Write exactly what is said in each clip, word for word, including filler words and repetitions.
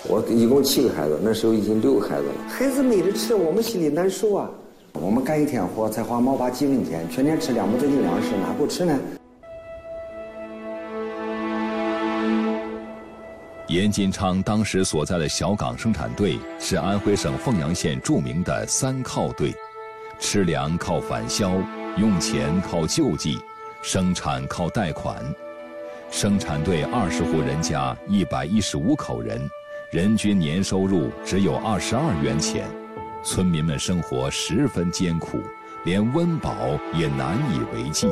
我一共七个孩子，那时候已经六个孩子了。孩子没得吃，我们心里难受啊。我们干一天活才花毛八几文钱，全年吃两亩这斤粮食，哪够吃呢？ 严金昌当时所在的小岗生产队是安徽省凤阳县著名的三靠队，吃粮靠返销，用钱靠救济，生产靠贷款。生产队二十户人家一百一十五口人，人均年收入只有二十二元钱，村民们生活十分艰苦，连温饱也难以为继。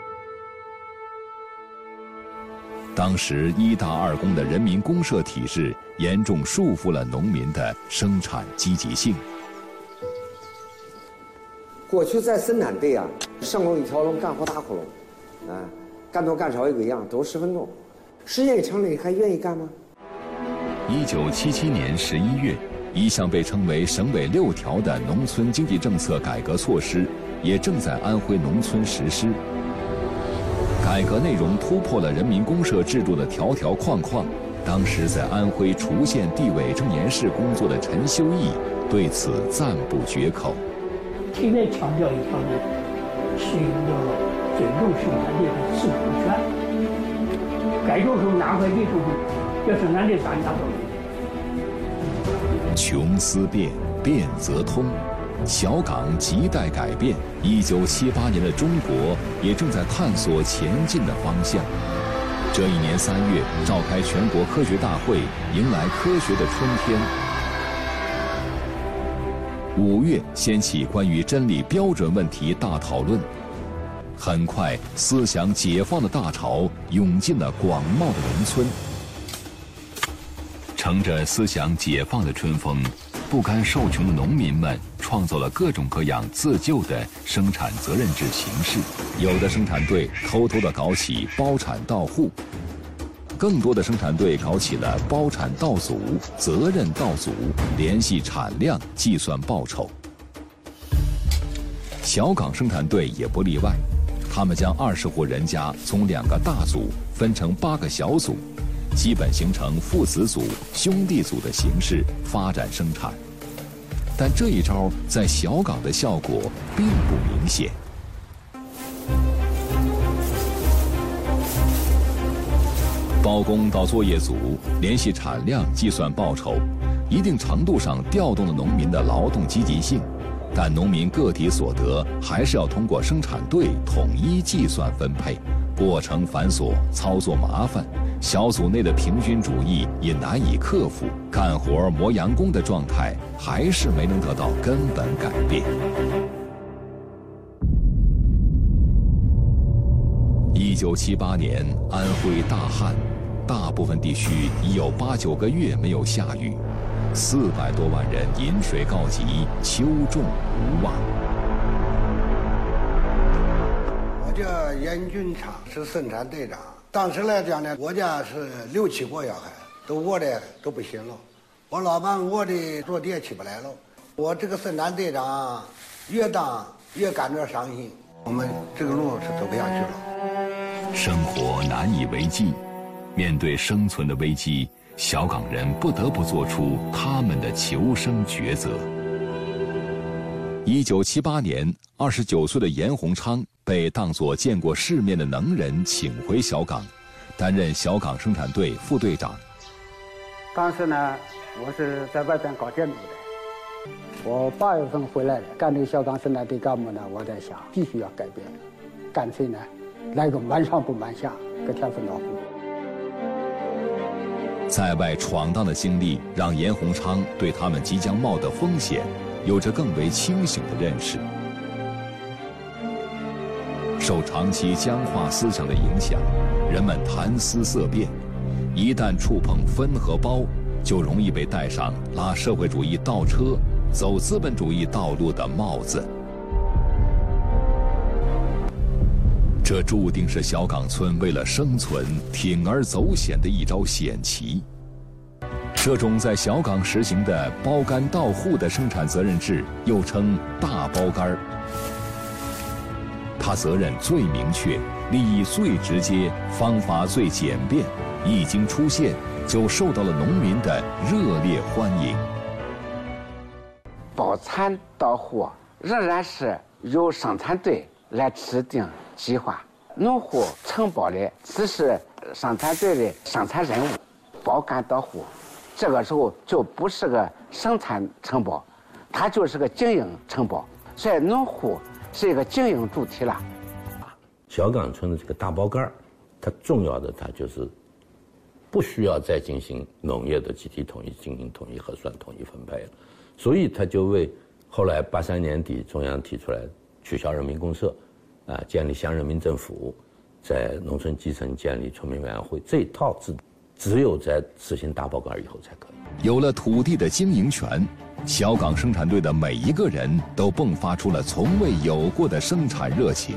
当时一大二公的人民公社体制严重束缚了农民的生产积极性。 过去在生产队啊，上工一条龙，干活打窟窿，啊，干多干少一个样，都十分钟。时间一长了，你还愿意干吗？ 一九七七年十一月，一项被称为省委六条的农村经济政策改革措施，也正在安徽农村实施。改革内容突破了人民公社制度的条条框框。当时在安徽滁县地委政研室工作的陈修义对此赞不绝口。 特别强调一条呢，是一个尊重生产队的自主权。该种什么哪块地种什么，要生产队咱家种。 穷思变，变则通。小岗亟待改变，一九七八年的中国也正在探索前进的方向。这一年三月，召开全国科学大会，迎来科学的春天。五月，掀起关于真理标准问题大讨论。很快，思想解放的大潮涌进了广袤的农村。乘着思想解放的春风，不甘受穷的农民们创造了各种各样自救的生产责任制形式。有的生产队偷偷地搞起包产到户，更多的生产队搞起了包产到组、责任到组，联系产量计算报酬。小岗生产队也不例外，他们将二十户人家从两个大组分成八个小组，基本形成父子组、兄弟组的形式发展生产。但这一招在小岗的效果并不明显。包工到作业组，联系产量计算报酬，一定程度上调动了农民的劳动积极性，但农民个体所得还是要通过生产队统一计算分配，过程繁琐，操作麻烦，小组内的平均主义也难以克服，干活磨洋工的状态还是没能得到根本改变。一九七八年，安徽大旱，大部分地区已有八九个月没有下雨，四百多万人饮水告急，秋种无望。 我叫严军昌，是生产队长。当时来讲呢，我家是六七个小孩，都饿的都不行了。我老伴饿的坐地也起不来了。我这个生产队长越当越感着伤心，我们这个路是走不下去了。 生活难以为继，面对生存的危机，小岗人不得不做出他们的求生抉择。一九七八年，二十九岁的严洪昌被当作见过世面的能人请回小岗，担任小岗生产队副队长。 当时呢，我是在外边搞建筑的，我八月份回来的，干这个小岗生产队干部呢，我在想必须要改变，干脆呢来个瞒上不瞒下，隔天分到户。 在外闯荡的经历让严洪昌对他们即将冒的风险有着更为清醒的认识。受长期僵化思想的影响，人们谈思色变，一旦触碰分和包，就容易被戴上拉社会主义倒车、走资本主义道路的帽子。这注定是小岗村为了生存铤而走险的一招险棋。这种在小岗实行的包干到户的生产责任制，又称大包干，它责任最明确，利益最直接，方法最简便，一经出现就受到了农民的热烈欢迎。 包产到户仍然是由生产队来制定计划，农户承包的只是生产队的生产任务，包干到户，这个时候就不是个生产承包，它就是个经营承包，所以农户是一个经营主体了。 小岗村的这个大包干，它重要的它就是不需要再进行农业的集体统一、进行统一核算、统一分配了，所以它就为后来八三年底中央提出来取消人民公社，啊，建立乡人民政府，在农村基层建立村民委员会，这一套是只有在实行大包干以后才可以。 有了土地的经营权，小岗生产队的每一个人都迸发出了从未有过的生产热情。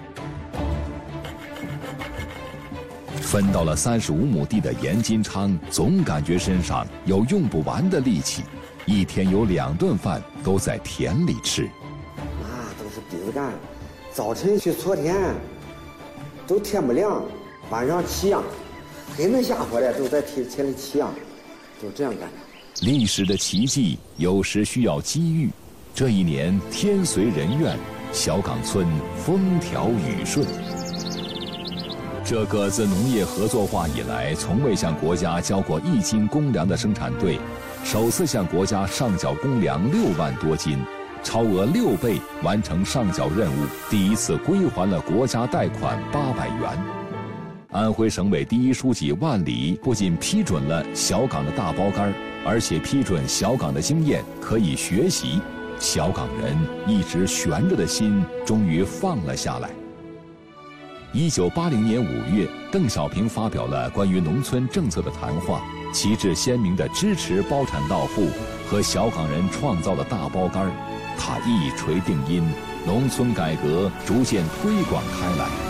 分到了三十五亩地的严金昌，总感觉身上有用不完的力气，一天有两顿饭都在田里吃。 那都是逼着干，早晨去锄田，都天不亮，晚上起秧，黑能下火的都在田田里起秧，就这样干的。 历史的奇迹有时需要机遇，这一年天随人愿，小岗村风调雨顺。这个自农业合作化以来从未向国家交过一斤公粮的生产队，首次向国家上缴公粮六万多斤，超额六倍完成上缴任务，第一次归还了国家贷款八百元。安徽省委第一书记万里不仅批准了小岗的大包干，而且批准小岗的经验可以学习，小岗人一直悬着的心终于放了下来。一九八零年五月，邓小平发表了关于农村政策的谈话，旗帜鲜明地支持包产到户和小岗人创造的大包干，他一锤定音，农村改革逐渐推广开来。